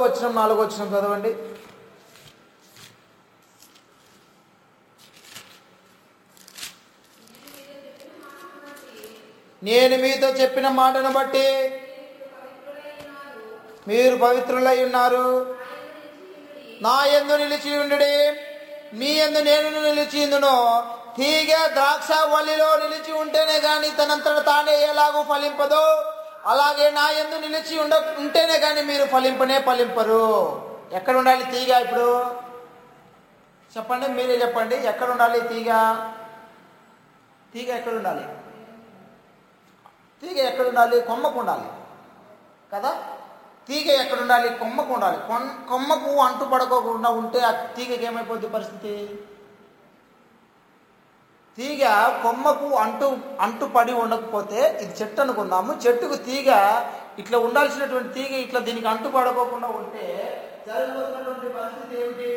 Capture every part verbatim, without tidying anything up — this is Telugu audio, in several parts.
వచనం నాలుగో వచనం చదవండి. నేను మీతో చెప్పిన మాటను బట్టి మీరు పవిత్రులై ఉన్నారు. నా యందు నిలిచి ఉండుడి, మీ యందు నేను నిలిచి ఉందును. తీగ ద్రాక్ష వల్లిలో నిలిచి ఉంటేనే గాని తనంతట తానే ఎలాగూ ఫలింపదో, అలాగే నా యందు నిలిచి ఉండ ఉంటేనే గాని మీరు ఫలింపనే ఫలింపరు. ఎక్కడ ఉండాలి తీగ? ఇప్పుడు చెప్పండి, మీరే చెప్పండి. ఎక్కడ ఉండాలి తీగ? తీగ ఎక్కడ ఉండాలి? తీగ ఎక్కడ ఉండాలి? కొమ్మకు ఉండాలి కదా. తీగ ఎక్కడ ఉండాలి? కొమ్మకు ఉండాలి. కొమ్మకు అంటు పడుకోకుండా ఉంటే ఆ తీగకి ఏమైపోద్ది పరిస్థితి? తీగ కొమ్మకు అంటు అంటు పడి ఉండకపోతే, ఇది చెట్టు అనుకుందాము, చెట్టుకు తీగ ఇట్లా ఉండాల్సినటువంటి తీగ ఇట్లా దీనికి అంటు పడుకోకుండా ఉంటే జరగబోతున్నటువంటి పరిస్థితి ఏమిటి?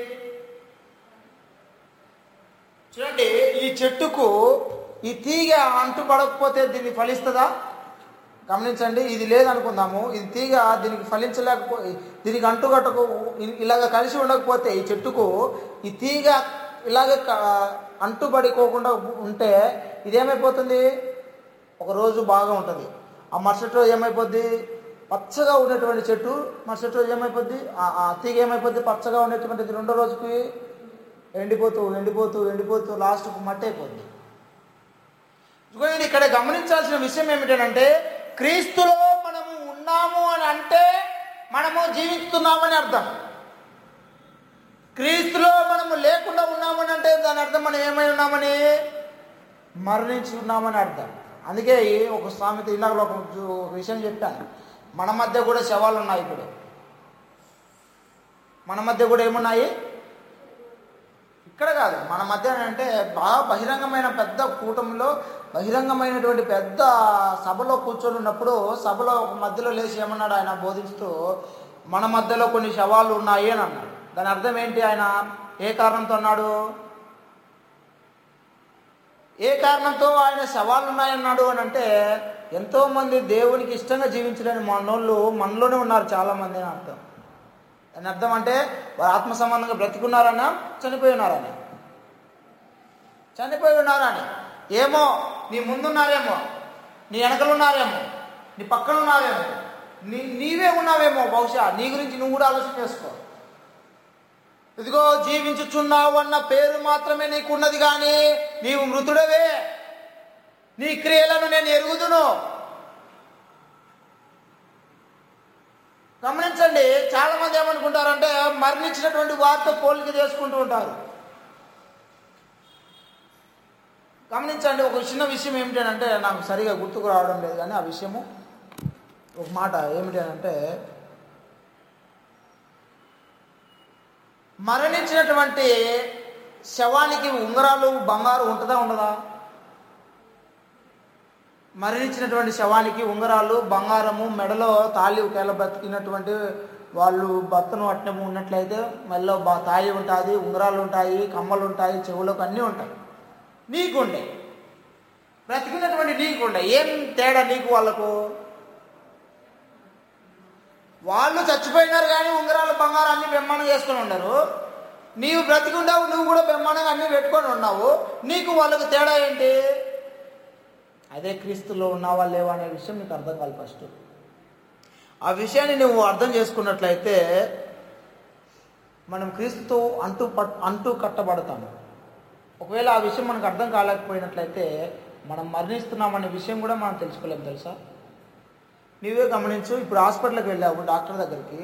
చూడండి, ఈ చెట్టుకు ఈ తీగ అంటు పడకపోతే దీన్ని ఫలిస్తుందా? గమనించండి, ఇది లేదనుకుందాము, ఇది తీగ దీనికి ఫలించలేకపో దీనికి అంటుకట్టకు ఇలాగ కలిసి ఉండకపోతే ఈ చెట్టుకు ఈ తీగ ఇలాగ అంటుబడికోకుండా ఉంటే ఇదేమైపోతుంది? ఒకరోజు బాగా ఉంటుంది, ఆ మరుసటి రోజు ఏమైపోద్ది? పచ్చగా ఉన్నటువంటి చెట్టు మరుసటి రోజు ఏమైపోద్ది? ఆ తీగ ఏమైపోద్ది? పచ్చగా ఉండేటువంటిది రెండో రోజుకి ఎండిపోతూ ఎండిపోతూ ఎండిపోతూ లాస్ట్కు మట్టి అయిపోద్ది. ఇక్కడ గమనించాల్సిన విషయం ఏమిటంటే, క్రీస్తులో మనము ఉన్నాము అని అంటే మనము జీవిస్తున్నామని అర్థం. క్రీస్తులో మనము లేకుండా ఉన్నామని అంటే దాని అర్థం మనం ఏమై ఉన్నామని? మరణించి ఉన్నామని అర్థం. అందుకే ఒక సామెత ఇలాగ ఒక విషయం చెప్పాను, మన మధ్య కూడా శవాలు ఉన్నాయి. ఇప్పుడు మన మధ్య కూడా ఏమున్నాయి? ఇక్కడ కాదు, మన మధ్య అంటే బాగా బహిరంగమైన పెద్ద కూటమిలో బహిరంగమైనటువంటి పెద్ద సభలో కూర్చొని ఉన్నప్పుడు సభలో మధ్యలో లేచి ఏమన్నాడు ఆయన బోధిస్తూ, మన మధ్యలో కొన్ని శవాలు ఉన్నాయి అని అన్నాడు. దాని అర్థం ఏంటి? ఆయన ఏ కారణంతో అన్నాడు? ఏ కారణంతో ఆయన శవాలు ఉన్నాయన్నాడు అని అంటే, ఎంతోమంది దేవునికి ఇష్టంగా జీవించలేని మనోళ్ళు మనలోనే ఉన్నారు చాలామంది అని అర్థం. దాని అర్థం అంటే వారు ఆత్మ సంబంధంగా బ్రతికున్నారన్నా చనిపోయి ఉన్నారని. చనిపోయి ఉన్నారని ఏమో, నీ ముందున్నారేమో, నీ వెనకలు ఉన్నారేమో, నీ పక్కన ఉన్నావేమో, నీ నీవే ఉన్నావేమో. బహుశా నీ గురించి నువ్వు కూడా ఆలోచన చేసుకో. ఇదిగో జీవించుచున్నావు అన్న పేరు మాత్రమే నీకున్నది, కానీ నీవు మృతుడవే. నీ క్రియలను నేను ఎరుగుదును. గమనించండి, చాలా మంది ఏమనుకుంటారంటే మరణించినటువంటి వారితో పోలిక చేసుకుంటూ ఉంటారు. గమనించండి, ఒక చిన్న విషయం ఏమిటంటే నాకు సరిగా గుర్తుకు రావడం లేదు, కానీ ఆ విషయము ఒక మాట ఏమిటంటే, మరణించినటువంటి శవానికి ఉంగరాలు బంగారు ఉంటుందా ఉండదా? మరణించినటువంటి శవానికి ఉంగరాలు బంగారము, మెడలో తాళి ఒకవేళ బతికినటువంటి వాళ్ళు భర్తను అట్నము ఉన్నట్లయితే మెడలో బా తాళి ఉంటుంది, ఉంగరాలు ఉంటాయి, కమ్మలు ఉంటాయి, చెవులకు అన్నీ ఉంటాయి. నీకుండే బ్రతికినటువంటి నీకుండే ఏం తేడా నీకు వాళ్ళకు? వాళ్ళు చచ్చిపోయినారు కానీ ఉంగరాలు బంగారం అన్ని బెమ్మానం చేసుకొని ఉన్నారు. నీవు బ్రతికి ఉండవు, నువ్వు కూడా బెమ్మానంగా అన్ని పెట్టుకొని ఉన్నావు. నీకు వాళ్ళకు తేడా ఏంటి? అదే క్రీస్తులో ఉన్నావా లేవా అనే విషయం నీకు అర్థం కాదు. ఫస్ట్ ఆ విషయాన్ని నువ్వు అర్థం చేసుకున్నట్లయితే మనం క్రీస్తుతో అంటూ అంటూ కట్టబడతాము. ఒకవేళ ఆ విషయం మనకు అర్థం కాలేకపోయినట్లయితే మనం మరణిస్తున్నామనే విషయం కూడా మనం తెలుసుకోలేము. తెలుసా? నీవే గమనించు. ఇప్పుడు హాస్పిటల్కి వెళ్ళావు, డాక్టర్ దగ్గరికి.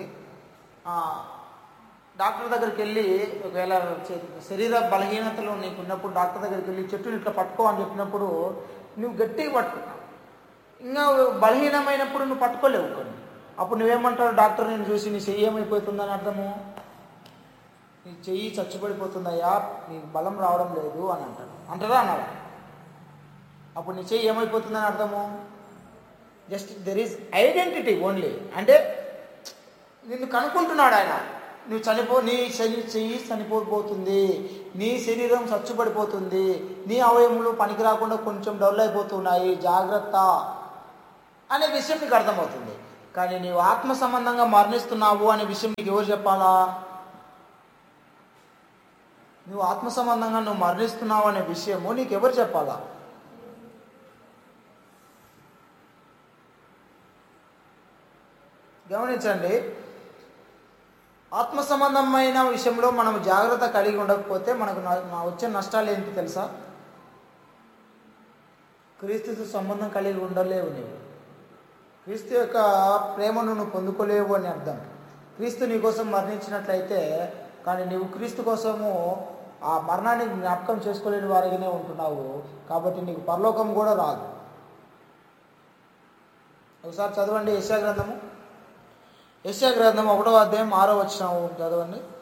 డాక్టర్ దగ్గరికి వెళ్ళి ఒకవేళ శరీర బలహీనతలు నీకు ఉన్నప్పుడు డాక్టర్ దగ్గరికి వెళ్ళి చెట్టుని ఇట్లా పట్టుకో అని చెప్పినప్పుడు నువ్వు గట్టిగా పట్టుకున్నావు. ఇంకా బలహీనమైనప్పుడు నువ్వు పట్టుకోలేవు కొన్ని. అప్పుడు నువ్వేమంటావు? డాక్టర్ నేను చూసి నీ చెయ్యి ఏమైపోతుందని అర్థము, నీ చెయ్యి చచ్చిపడిపోతుందయ్యా, నీకు బలం రావడం లేదు అని అంటాడు. అంటారా? అన్నాడు. అప్పుడు నీ చెయ్యి ఏమైపోతుందని అర్థము, just there is identity only. అంటే నిన్ను కనుక్కుంటున్నాడు ఆయన. నువ్వు చనిపో, నీ చెయ్యి చనిపోబోతుంది, నీ శరీరం చచ్చుపడిపోతుంది, నీ అవయములు పనికి రాకుండా కొంచెం డౌల్ అయిపోతున్నాయి, జాగ్రత్త అనే విషయం నీకు అర్థమవుతుంది. కానీ నీవు ఆత్మ సంబంధంగా మరణిస్తున్నావు అనే విషయం నీకు ఎవరు చెప్పాలా? నువ్వు ఆత్మ సంబంధంగా నువ్వు మరణిస్తున్నావు అనే విషయము నీకు ఎవరు చెప్పాలా? గమనించండి, ఆత్మ సంబంధమైన విషయంలో మనం జాగ్రత్త కలిగి ఉండకపోతే మనకు వచ్చే నష్టాలు ఏంటి తెలుసా? క్రీస్తుతో సంబంధం కలిగి ఉండలేవు. నీవు క్రీస్తు యొక్క ప్రేమను నువ్వు పొందుకోలేవు అని అర్థం. క్రీస్తు నీ కోసం మరణించినట్లయితే కానీ నీవు క్రీస్తు కోసము ఆ మరణాన్ని జ్ఞాపకం చేసుకోలేని వారిగానే ఉంటున్నావు. కాబట్టి నీకు పరలోకం కూడా రాదు. ఒకసారి చదవండి యెషయా గ్రంథము. యెషయా గ్రంథం ఒకటో అధ్యాయం ఆరో వచనం చదవండి.